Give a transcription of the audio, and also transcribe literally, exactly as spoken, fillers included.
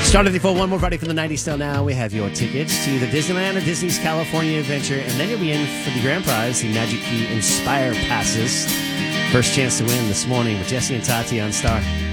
Started the full one more Friday from the nineties till now. We have your tickets to the Disneyland and Disney's California Adventure, and then you'll be in for the grand prize, the Magic Key Inspire Passes. First chance to win this morning with Jesse and Tati on Star.